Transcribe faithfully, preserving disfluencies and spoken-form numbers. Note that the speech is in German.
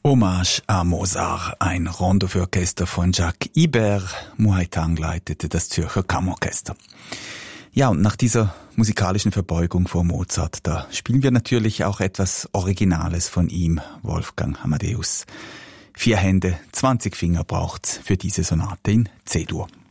Hommage à Mozart, ein Rondo für Orchester von Jacques Ibert. Muay Thang leitete das Zürcher Kammerorchester. Ja, und nach dieser musikalischen Verbeugung vor Mozart, da spielen wir natürlich auch etwas Originales von ihm, Wolfgang Amadeus. Vier Hände, zwanzig Finger braucht's für diese Sonate in C-Dur.